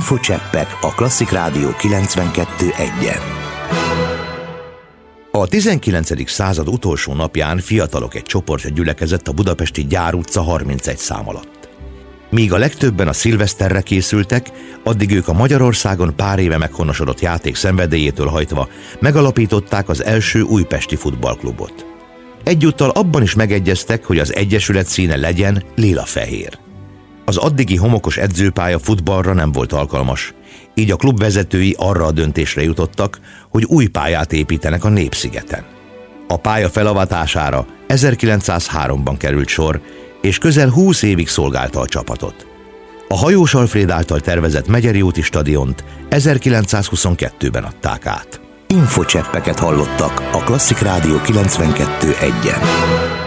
Infocseppek a Klasszik Rádió 92.1-en. A 19. század utolsó napján fiatalok egy csoportja gyülekezett a budapesti Gyár utca 31 szám alatt. Míg a legtöbben a szilveszterre készültek, addig ők a Magyarországon pár éve meghonosodott játék szenvedélyétől hajtva megalapították az első újpesti futballklubot. Egyúttal abban is megegyeztek, hogy az egyesület színe legyen lila-fehér. Az addigi homokos edzőpálya futballra nem volt alkalmas, így a klub vezetői arra a döntésre jutottak, hogy új pályát építenek a Népszigeten. A pálya felavatására 1903-ban került sor, és közel 20 évig szolgálta a csapatot. A Hajós Alfréd által tervezett Megyeri úti stadiont 1922-ben adták át. Infocseppeket hallottak a Klasszik Rádió 92.1-en.